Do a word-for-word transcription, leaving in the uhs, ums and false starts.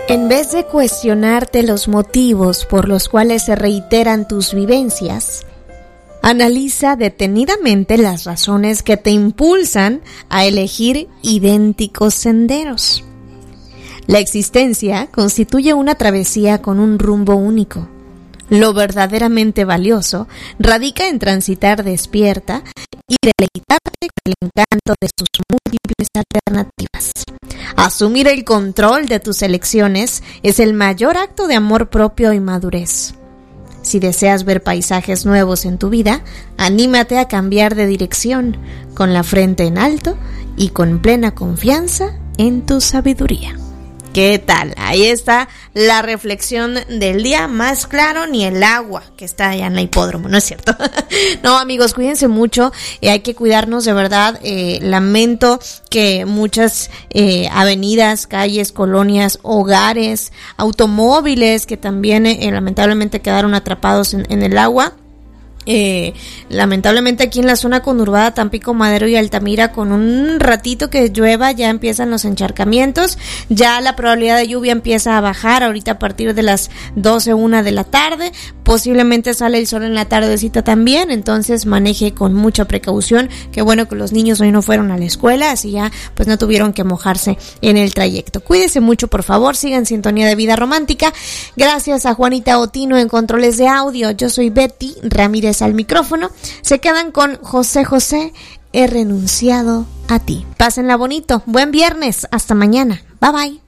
En vez de cuestionarte los motivos por los cuales se reiteran tus vivencias, analiza detenidamente las razones que te impulsan a elegir idénticos senderos. La existencia constituye una travesía con un rumbo único. Lo verdaderamente valioso radica en transitar despierta y deleitarte con el encanto de sus múltiples alternativas. Asumir el control de tus elecciones es el mayor acto de amor propio y madurez. Si deseas ver paisajes nuevos en tu vida, anímate a cambiar de dirección, con la frente en alto y con plena confianza en tu sabiduría. ¿Qué tal? Ahí está la reflexión del día. Más claro ni el agua que está allá en el hipódromo, ¿no es cierto? No, amigos, cuídense mucho, eh, hay que cuidarnos de verdad. Eh, lamento que muchas eh, avenidas, calles, colonias, hogares, automóviles que también eh, lamentablemente quedaron atrapados en, en el agua. Eh, lamentablemente aquí en la zona conurbada Tampico, Madero y Altamira, con un ratito que llueva ya empiezan los encharcamientos, ya la probabilidad de lluvia empieza a bajar ahorita a partir de las doce, una de la tarde, posiblemente sale el sol en la tardecita también, entonces maneje con mucha precaución. Qué bueno que los niños hoy no fueron a la escuela, así ya pues no tuvieron que mojarse en el trayecto. Cuídese mucho, por favor, sigan en sintonía de Vida Romántica. Gracias a Juanita Otino en controles de audio. Yo soy Betty Ramírez al micrófono. Se quedan con José José, He renunciado a ti. Pásenla bonito. Buen viernes. Hasta mañana. Bye bye.